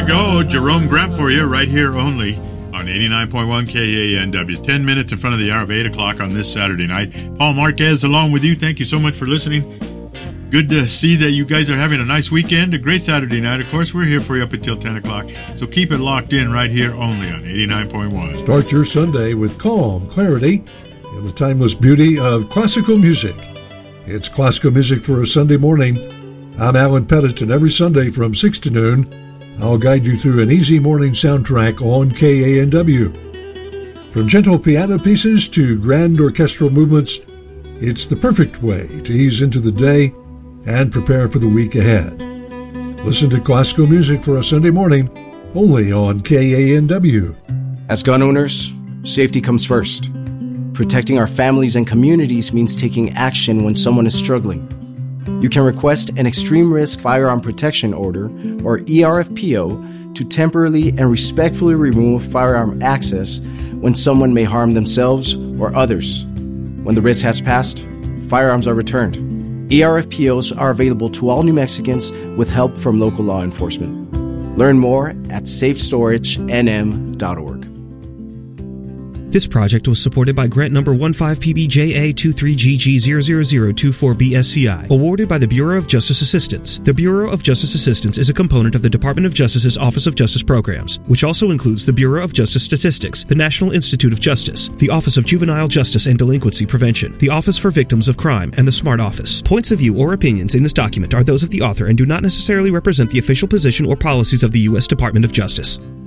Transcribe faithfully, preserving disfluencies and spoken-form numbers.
you go. Jerome Grant for you right here only on eighty-nine point one K A N W. Ten minutes in front of the hour of eight o'clock on this Saturday night. Paul Marquez along with you. Thank you so much for listening. Good to see that you guys are having a nice weekend, a great Saturday night. Of course, we're here for you up until ten o'clock. So keep it locked in right here only on eighty-nine point one. Start your Sunday with calm, clarity, and the timeless beauty of classical music. It's classical music for a Sunday morning. I'm Alan Pettit, and every Sunday from six to noon, I'll guide you through an easy morning soundtrack on K A N W. From gentle piano pieces to grand orchestral movements, it's the perfect way to ease into the day and prepare for the week ahead. Listen to classical music for a Sunday morning, only on K A N W. As gun owners, safety comes first. Protecting our families and communities means taking action when someone is struggling. You can request an Extreme Risk Firearm Protection Order, or E R F P O, to temporarily and respectfully remove firearm access when someone may harm themselves or others. When the risk has passed, firearms are returned. E R F P Os are available to all New Mexicans with help from local law enforcement. Learn more at safe storage n m dot org. This project was supported by grant number one five P B J A two three G G zero zero zero two four B S C I, awarded by the Bureau of Justice Assistance. The Bureau of Justice Assistance is a component of the Department of Justice's Office of Justice Programs, which also includes the Bureau of Justice Statistics, the National Institute of Justice, the Office of Juvenile Justice and Delinquency Prevention, the Office for Victims of Crime, and the SMART Office. Points of view or opinions in this document are those of the author and do not necessarily represent the official position or policies of the U S Department of Justice.